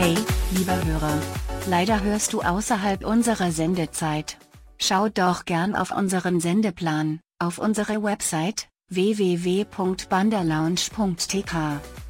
Hey, lieber Hörer. Leider hörst du außerhalb unserer Sendezeit. Schau doch gern auf unseren Sendeplan, auf unsere Website, www.bandalounge.tk.